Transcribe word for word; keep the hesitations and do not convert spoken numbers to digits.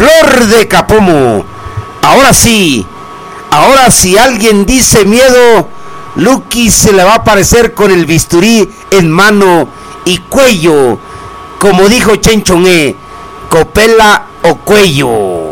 Flor de Capomo. Ahora sí, ahora si alguien dice miedo, Lucky se le va a aparecer con el bisturí en mano y cuello, como dijo Chenchoné, copela o cuello.